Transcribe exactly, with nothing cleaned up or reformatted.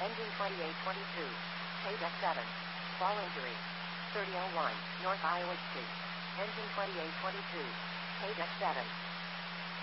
Engine twenty-eight twenty-two. K seven. Fall injury. thirty oh one, North Iowa Street. Engine twenty-eight twenty-two. K seven.